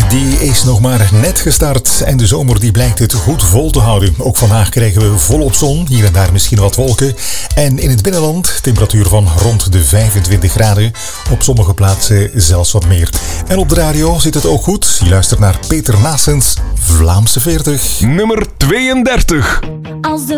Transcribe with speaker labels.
Speaker 1: Die is nog maar net gestart en de zomer die blijkt het goed vol te houden. Ook vandaag krijgen we volop zon, hier en daar misschien wat wolken. En in het binnenland temperatuur van rond de 25 graden. Op sommige plaatsen zelfs wat meer. En op de radio zit het ook goed. Je luistert naar Peter Naessens Vlaamse 40.
Speaker 2: Nummer 32.
Speaker 3: Als de